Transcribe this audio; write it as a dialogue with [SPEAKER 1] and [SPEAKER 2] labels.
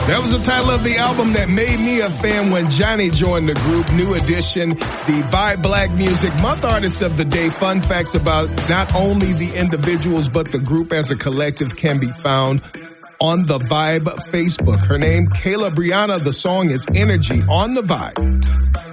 [SPEAKER 1] That was the title of the album that made me a fan when Johnny joined the group. New Edition, the Vibe Black Music Month Artist of the Day. Fun facts about not only the individuals, but the group as a collective can be found on the Vibe Facebook. Her name, Kayla Brianna. The song is Energy on the Vibe.